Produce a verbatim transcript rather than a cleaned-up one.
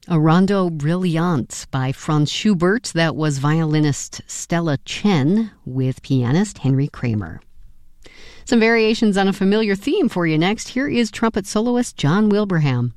A Rondo Brilliant by Franz Schubert. That was violinist Stella Chen with pianist Henry Kramer. Some variations on a familiar theme for you next. Here is trumpet soloist John Wilbraham.